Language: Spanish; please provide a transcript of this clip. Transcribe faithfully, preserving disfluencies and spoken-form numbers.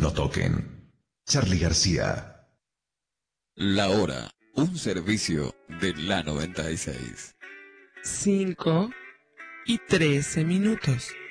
no toquen. Charly García. La hora, un servicio de la noventa y seis. Cinco y trece minutos.